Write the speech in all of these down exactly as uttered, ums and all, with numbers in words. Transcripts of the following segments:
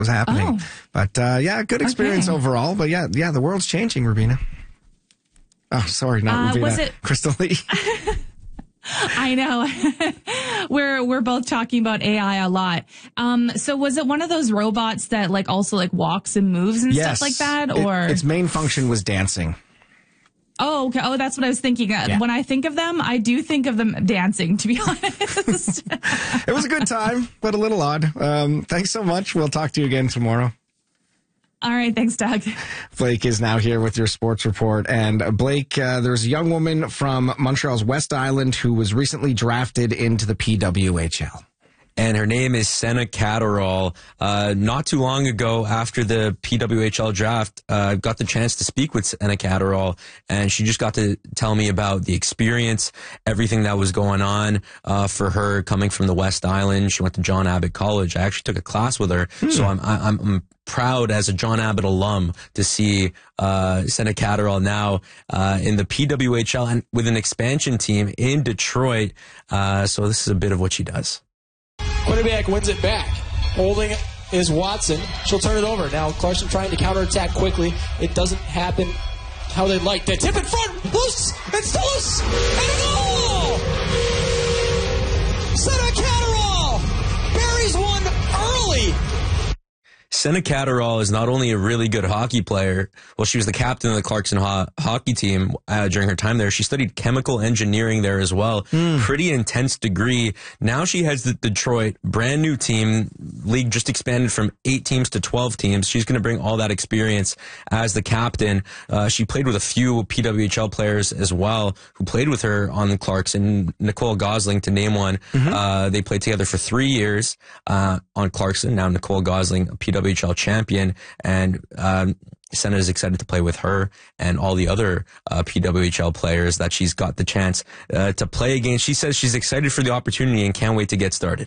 was happening. Oh. But uh, yeah, good experience Okay. overall. But yeah, yeah, the world's changing, Rubina. Oh, sorry, not Uh, Rubina. was it- Crystal Lee. I know. we're we're both talking about A I a lot. Um, so was it one of those robots that like also like walks and moves and Yes. stuff like that? It- Or its main function was dancing. oh, okay. Oh, that's what I was thinking. Uh, Yeah. When I think of them, I do think of them dancing. To be honest. It was a good time, but a little odd. Um, thanks so much. We'll talk to you again tomorrow. All right. Thanks, Doug. Blake is now here with your sports report. And uh, Blake, uh, there's a young woman from Montreal's West Island who was recently drafted into the P W H L. And her name is Senna Catterall. Uh, not too long ago, after the P W H L draft, I uh, got the chance to speak with Senna Catterall, and she just got to tell me about the experience, everything that was going on uh, for her coming from the West Island. She went to John Abbott College. I actually took a class with her, hmm. so I'm, I'm, I'm proud as a John Abbott alum to see uh, Senna Catterall now uh, in the P W H L and with an expansion team in Detroit. Uh, so this is a bit of what she does. Quarterback wins it back. Holding is Watson. She'll turn it over. Now Clarkson trying to counterattack quickly. It doesn't happen how they'd like. That tip in front. Loose. It's loose. And a goal! Senna Catterall buries one early. Senna Catterall is not only a really good hockey player, well, she was the captain of the Clarkson ho- hockey team uh, during her time there. She studied chemical engineering there as well. Mm. Pretty intense degree. Now she has the Detroit brand new team. League just expanded from eight teams to twelve teams. She's going to bring all that experience as the captain. Uh, she played with a few P W H L players as well who played with her on Clarkson. Nicole Gosling, to name one. Mm-hmm. Uh, they played together for three years uh, on Clarkson. Now Nicole Gosling, a P W H L champion, and um, Senna is excited to play with her and all the other uh, P W H L players that she's got the chance uh, to play against. She says she's excited for the opportunity and can't wait to get started.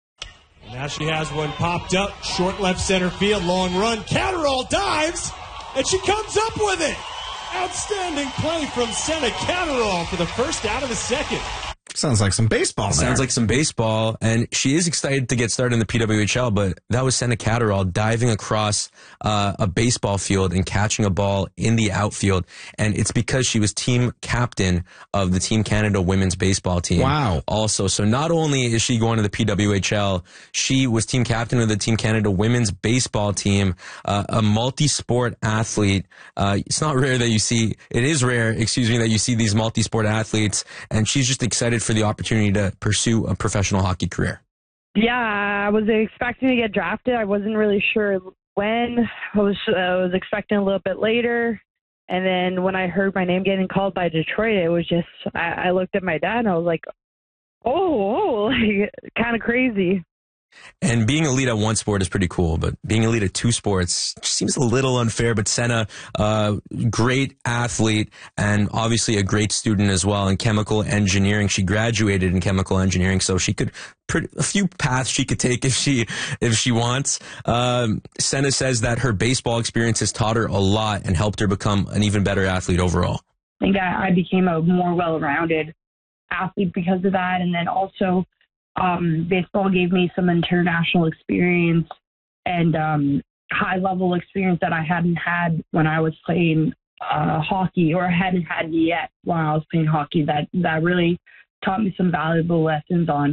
Now she has one popped up, short left center field, long run. Catterall dives, and she comes up with it. Outstanding play from Senna Catterall for the first out of the second. Sounds like some baseball there. Sounds like some baseball, and she is excited to get started in the P W H L, but that was Senna Catterall diving across uh, a baseball field and catching a ball in the outfield, and it's because she was team captain of the Team Canada women's baseball team. Wow. Also, so not only is she going to the P W H L, she was team captain of the Team Canada women's baseball team, uh, a multi-sport athlete. Uh, it's not rare that you see, it is rare, excuse me, that you see these multi-sport athletes, and she's just excited for the opportunity to pursue a professional hockey career. Yeah, I was expecting to get drafted. I wasn't really sure when. I was I was expecting a little bit later. And then when I heard my name getting called by Detroit, it was just, I, I looked at my dad and I was like, oh, oh like kind of crazy. And being elite at one sport is pretty cool, but being elite at two sports seems a little unfair. But Senna, uh, great athlete and obviously a great student as well in chemical engineering. She graduated in chemical engineering, so she could pretty, a few paths she could take if she if she wants. Um, Senna says that her baseball experience has taught her a lot and helped her become an even better athlete overall. I think I, I became a more well-rounded athlete because of that, and then also. Um, baseball gave me some international experience and um, high-level experience that I hadn't had when I was playing uh, hockey, or hadn't had yet when I was playing hockey. That that really taught me some valuable lessons on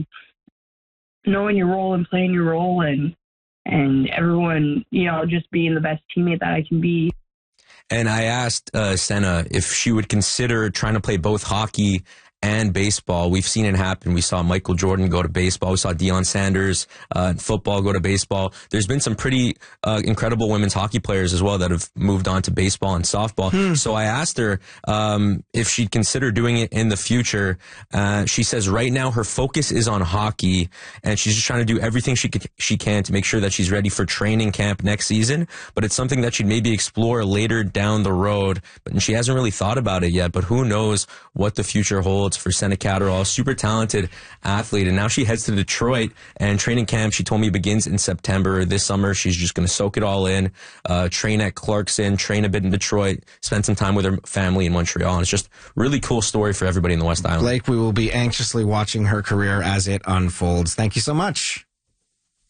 knowing your role and playing your role, and and everyone, you know, just being the best teammate that I can be. And I asked uh, Senna if she would consider trying to play both hockey and baseball. We've seen it happen. We saw Michael Jordan go to baseball. We saw Deion Sanders uh, in football go to baseball. There's been some pretty uh, incredible women's hockey players as well that have moved on to baseball and softball. Hmm. So I asked her um, if she'd consider doing it in the future. Uh, she says right now her focus is on hockey, and she's just trying to do everything she could, she can to make sure that she's ready for training camp next season. But it's something that she'd maybe explore later down the road. But she hasn't really thought about it yet. But who knows what the future holds for Senna Catterall, super talented athlete. And now she heads to Detroit, and training camp, she told me, begins in September. This summer, she's just going to soak it all in, uh, train at Clarkson, train a bit in Detroit, spend some time with her family in Montreal. And it's just a really cool story for everybody in the West Island. Blake, we will be anxiously watching her career as it unfolds. Thank you so much.